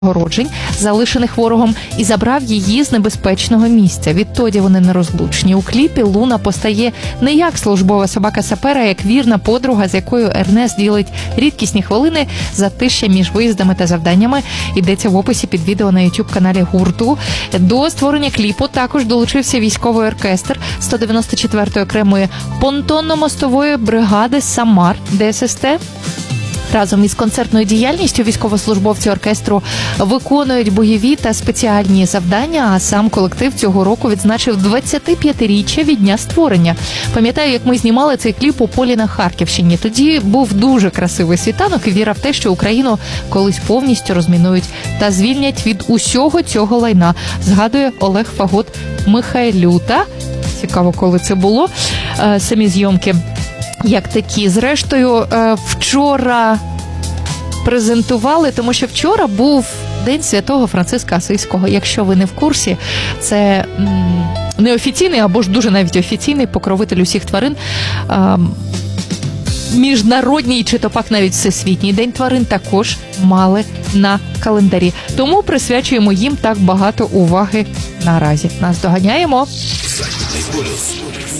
огороджень, залишених ворогом, і забрав її з небезпечного місця. Відтоді вони нерозлучні. У кліпі Луна постає не як службова собака сапера, а як вірна подруга, з якою Ернест ділить рідкісні хвилини затишчя між виїздами та завданнями. Йдеться в описі під відео на YouTube-каналі гурту. До створення кліпу також долучився військовий оркестр 194-ї окремої понтонно-мостової бригади «Самар» ДССТ. Разом із концертною діяльністю військовослужбовці оркестру виконують бойові та спеціальні завдання, а сам колектив цього року відзначив 25-річчя від дня створення. Пам'ятаю, як ми знімали цей кліп у полі на Харківщині. Тоді був дуже красивий світанок і віра в те, що Україну колись повністю розмінують та звільнять від усього цього лайна, згадує Олег Фагот Михайлюта. Цікаво, коли це було. Самі зйомки як такі. Зрештою, вчора презентували, тому що вчора був День Святого Франциска Асизького. Якщо ви не в курсі, це неофіційний або ж дуже навіть офіційний покровитель усіх тварин. Міжнародній чи то пак навіть всесвітній День тварин також мали на календарі. Тому присвячуємо їм так багато уваги наразі. Нас доганяємо.